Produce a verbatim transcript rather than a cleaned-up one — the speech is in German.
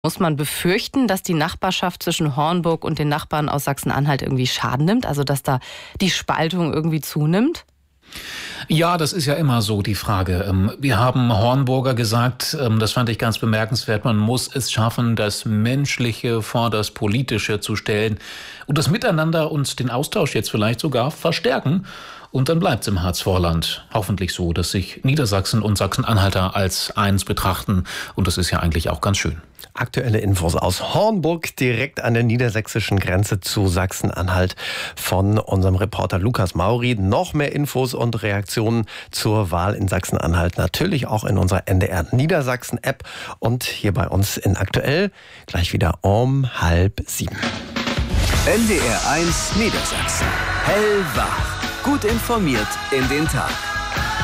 Muss man befürchten, dass die Nachbarschaft zwischen Hornburg und den Nachbarn aus Sachsen-Anhalt irgendwie Schaden nimmt? Also dass da die Spaltung irgendwie zunimmt? Ja, das ist ja immer so die Frage. Wir haben Hornburger gesagt, das fand ich ganz bemerkenswert, man muss es schaffen, das Menschliche vor das Politische zu stellen und das Miteinander und den Austausch jetzt vielleicht sogar verstärken. Und dann bleibt es im Harzvorland hoffentlich so, dass sich Niedersachsen und Sachsen-Anhalter als eins betrachten. Und das ist ja eigentlich auch ganz schön. Aktuelle Infos aus Hornburg, direkt an der niedersächsischen Grenze zu Sachsen-Anhalt von unserem Reporter Lukas Mauri. Noch mehr Infos und Reaktionen zur Wahl in Sachsen-Anhalt natürlich auch in unserer N D R Niedersachsen-App und hier bei uns in Aktuell gleich wieder um halb sieben. N D R eins Niedersachsen. Hellwach. Gut informiert in den Tag.